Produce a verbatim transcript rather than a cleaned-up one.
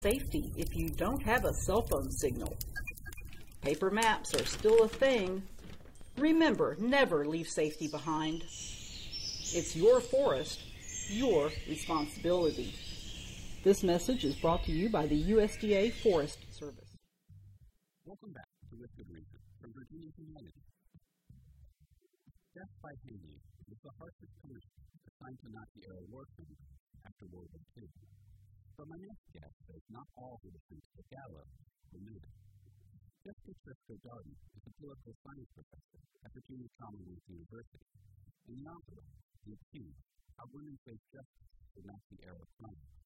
Safety if you don't have a cell phone signal. Paper maps are still a thing. Remember, never leave safety behind. It's your forest, your responsibility. This message is brought to you by the U S D A Forest Service. Welcome back to With Good Reason from Virginia Humanity. Death by hanging was the harshest punishment assigned to Nazi era war criminals after World War Two. But my next guest says not all who were sent to the gallows were made it. Jessica Triscoe Darden is a political science professor at Virginia Commonwealth University and the author of The Accused: How Women Face Justice for Nazi-Era Crimes.